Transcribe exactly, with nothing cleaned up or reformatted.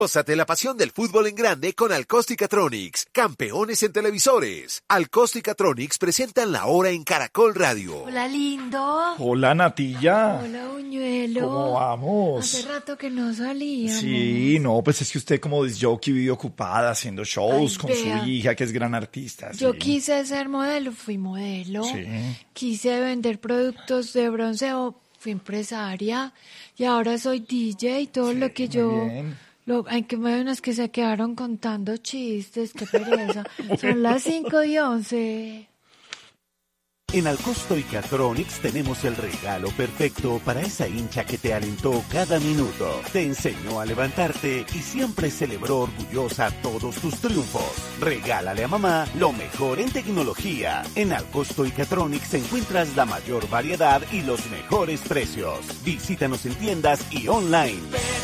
Gózate la pasión del fútbol en grande con Alcosticatronics, campeones en televisores. Alcosticatronics presentan La Hora en Caracol Radio. Hola, lindo. Hola, Natilla. Hola, Buñuelo. ¿Cómo vamos? Hace rato que no salíamos. Sí, no, pues es que usted como disjockey vive ocupada haciendo shows. Ay, con vea. Su hija, que es gran artista. Yo sí. quise ser modelo, fui modelo. Sí. Quise vender productos de bronceo, fui empresaria. Y ahora soy D J y todo sí, lo que yo... Bien. Lo, hay que hay unos que se quedaron contando chistes, qué pereza. Son las cinco y once. En Alcostoicatronics tenemos el regalo perfecto para esa hincha que te alentó cada minuto, te enseñó a levantarte y siempre celebró orgullosa todos tus triunfos. Regálale a mamá lo mejor en tecnología. En Alcostoicatronics encuentras la mayor variedad y los mejores precios. Visítanos en tiendas y online.